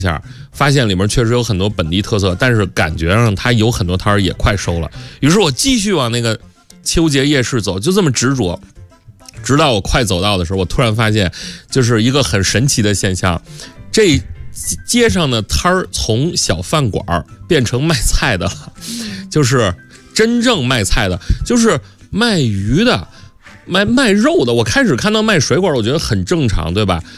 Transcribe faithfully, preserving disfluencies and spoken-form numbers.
下，发现里面确实有很多本地特色，但是感觉上它有很多摊儿也快收了。于是我继续往那个秋节夜市走，就这么执着，直到我快走到的时候，我突然发现，就是一个很神奇的现象，这街上的摊儿从小饭馆变成卖菜的了，就是真正卖菜的，就是卖鱼的。卖卖肉的，我开始看到卖水果，我觉得很正常，对吧？